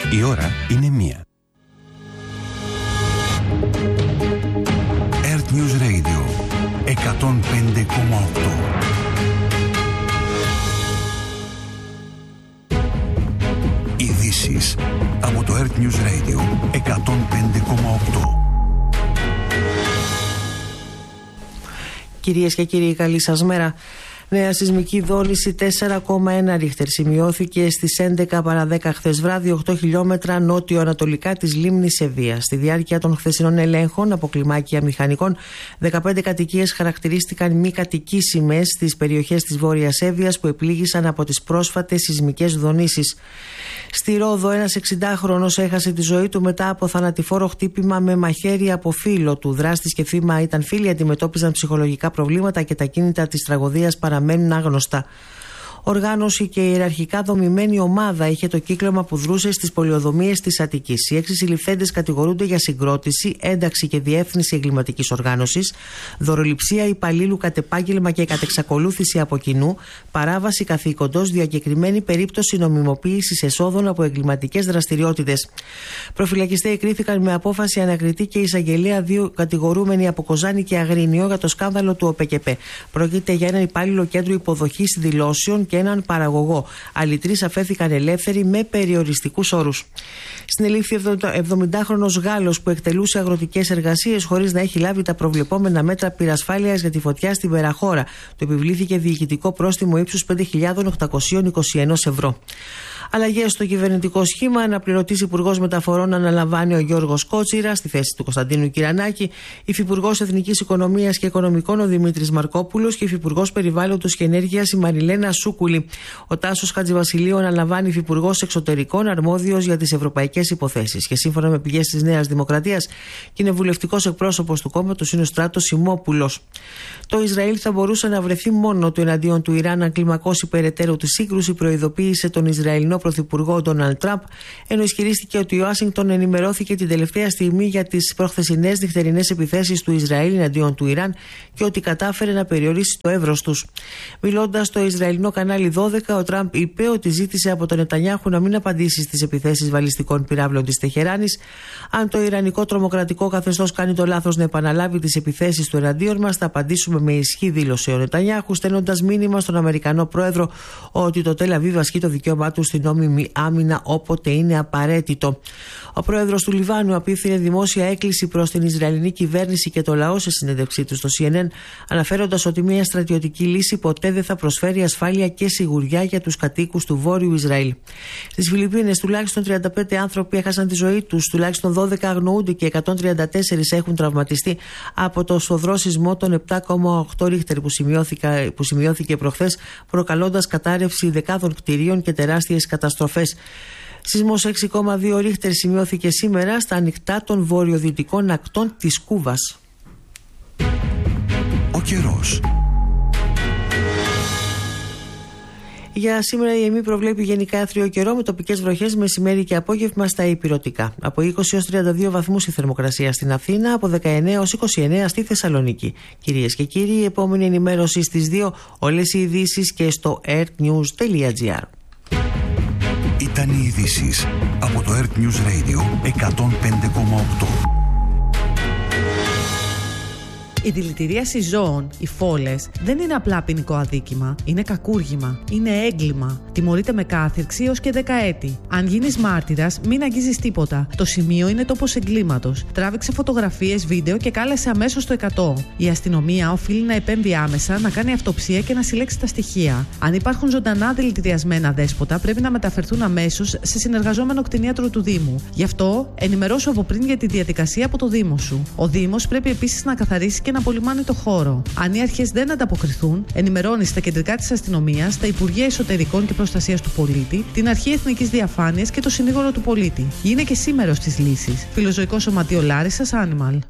Η ώρα είναι 1. Earth News Radio 105,8. Ειδήσεις από το Earth News Radio 105,8. Κυρίες και κύριοι, καλή σας μέρα. Νέα σεισμική δόνηση 4,1 ρίχτερ σημειώθηκε στις 11 παρά 10 χθες βράδυ, 8 χιλιόμετρα νότιο-ανατολικά της λίμνης Ευβοίας. Στη διάρκεια των χθεσινών ελέγχων από κλιμάκια μηχανικών, 15 κατοικίες χαρακτηρίστηκαν μη κατοικήσιμες στις περιοχές της Βόρειας Εύβοιας που επλήγησαν από τις πρόσφατες σεισμικές δονήσεις. Στη Ρόδο, ένας 60χρονος έχασε τη ζωή του μετά από θανατηφόρο χτύπημα με μαχαίρι από φίλο του. Δράστης και θύμα ήταν φίλοι, αντιμετώπιζαν ψυχολογικά προβλήματα και τα κίνητα της τραγωδίας παραμένουν άγνωστα. Οργάνωση και ιεραρχικά δομημένη ομάδα είχε το κύκλωμα που δρούσε στις πολεοδομίες της Αττικής. Οι 6 συλληφθέντες κατηγορούνται για συγκρότηση, ένταξη και διεύθυνση εγκληματικής οργάνωσης, δωροληψία υπαλλήλου κατ' επάγγελμα και κατ' εξακολούθηση από κοινού, παράβαση καθήκοντος, διακεκριμένη περίπτωση νομιμοποίησης εσόδων από εγκληματικές δραστηριότητες. Προφυλακιστές κρίθηκαν με απόφαση ανακριτή και εισαγγελέα 2 κατηγορούμενοι από Κοζάνη και Αγρίνιο για το σκάνδαλο του ΟΠΕΚΕΠΕ. Πρόκειται για έναν υπάλληλο κέντρου υποδοχής δηλώσεων και έναν παραγωγό. Άλλοι 3 αφέθηκαν ελεύθεροι με περιοριστικούς όρους. Συνελήφθη 70χρονος Γάλλος που εκτελούσε αγροτικές εργασίες χωρίς να έχει λάβει τα προβλεπόμενα μέτρα πυρασφάλειας για τη φωτιά στην Περαχώρα. Του επιβλήθηκε διοικητικό πρόστιμο ύψους 5.821 ευρώ. Αλλαγές στο κυβερνητικό σχήμα. Αναπληρωτής Υπουργός Μεταφορών αναλαμβάνει ο Γιώργος Κότσιρας στη θέση του Κωνσταντίνου Κυρανάκη, Υφυπουργός Εθνικής Οικονομίας και Οικονομικών ο Δημήτρης Μαρκόπουλος και Υφυπουργός Περιβάλλοντος και Ενέργειας η Μαριλένα Σούκουλη. Ο Τάσος Χατζηβασιλείου αναλαμβάνει Υφυπουργός Εξωτερικών, αρμόδιος για τις ευρωπαϊκές υποθέσεις. Και σύμφωνα με πηγές της Νέας Δημοκρατίας, κοινοβουλευτικός εκπρόσωπος του κόμματος είναι ο Στράτος Σιμόπουλος. Το Ισραήλ θα μπορούσε να βρεθεί μόνο του εναντίον του Ιράν αν κλιμακώσει περαιτέρω τη σύγκρουση, προειδοποίησε τον Ισραηλινό Πρωθυπουργό Ντόναλντ Τραμπ, ενώ ισχυρίστηκε ότι η Ουάσιγκτον ενημερώθηκε την τελευταία στιγμή για τις προχθεσινές νυχτερινές επιθέσεις του Ισραήλ εναντίον του Ιράν και ότι κατάφερε να περιορίσει το εύρος τους. Μιλώντας στο Ισραηλινό κανάλι 12, ο Τραμπ είπε ότι ζήτησε από τον Νετανιάχου να μην απαντήσει στις επιθέσεις βαλιστικών πυράβλων της Τεχεράνης. Αν το Ιρανικό τρομοκρατικό καθεστώς κάνει το λάθος να επαναλάβει τις επιθέσεις του εναντίον μας, θα απαντήσουμε με ισχύ, δήλωσε ο Νετανιάχου, στέλνοντας μήνυμα στον Αμερικανό πρόεδρο ότι το Τελ Αβίβ ασκεί το δικαίωμά του στην νόμιμη άμυνα όποτε είναι απαραίτητο. Ο πρόεδρος του Λιβάνου απίφθινε δημόσια έκκληση προς την Ισραηλινή κυβέρνηση και το λαό σε συνέντευξή του στο CNN, αναφέροντας ότι μια στρατιωτική λύση ποτέ δεν θα προσφέρει ασφάλεια και σιγουριά για τους κατοίκους του Βόρειου Ισραήλ. Στις Φιλιππίνες, τουλάχιστον 35 άνθρωποι έχασαν τη ζωή τους, τουλάχιστον 12 αγνοούνται και 134 έχουν τραυματιστεί από το σφοδρό σεισμό των 7,8 ρίχτερ που σημειώθηκε προχθές, προκαλώντας κατάρρευση δεκάδων κτηρίων και τεράστιες καταστροφές. Σεισμός 6,2 ρίχτερ σημειώθηκε σήμερα στα ανοιχτά των βορειοδυτικών ακτών της Κούβας. Ο καιρός. Για σήμερα η ΕΜΗ προβλέπει γενικά άθριο καιρό με τοπικές βροχές μεσημέρι και απόγευμα στα ηπειρωτικά. Από 20 έως 32 βαθμούς η θερμοκρασία στην Αθήνα, από 19 έως 29 στη Θεσσαλονίκη. Κυρίες και κύριοι, η επόμενη ενημέρωση στις 2, όλες οι ειδήσεις και στο earthnews.gr. Ήταν οι ειδήσεις από το Earth News Radio 105,8. Η δηλητηρίαση ζώων, οι φόλες, δεν είναι απλά ποινικό αδίκημα. Είναι κακούργημα. Είναι έγκλημα. Τιμωρείται με κάθυρξη έως και 10 έτη. Αν γίνεις μάρτυρας, μην αγγίζεις τίποτα. Το σημείο είναι τόπος εγκλήματος. Τράβηξε φωτογραφίες, βίντεο και κάλεσε αμέσως το 100. Η αστυνομία οφείλει να επέμβει άμεσα, να κάνει αυτοψία και να συλλέξει τα στοιχεία. Αν υπάρχουν ζωντανά δηλητηριασμένα δέσποτα, πρέπει να μεταφερθούν αμέσως σε συνεργαζόμενο κτηνίατρο του Δήμου. Γι' αυτό, ενημερώσου από πριν για τη διαδικασία από το Δήμο σου. Ο Δήμος πρέπει επίσης να καθαρίσει και να απολυμάνει το χώρο. Αν οι αρχές δεν ανταποκριθούν, ενημερώνει στα κεντρικά της αστυνομίας, τα Υπουργεία Εσωτερικών και Προστασίας του Πολίτη, την Αρχή Εθνικής Διαφάνειας και το Συνήγορο του Πολίτη. Γίνε και σήμερα στις λύσεις. Φιλοζωικό Σωματείο Λάρισσας, Animal.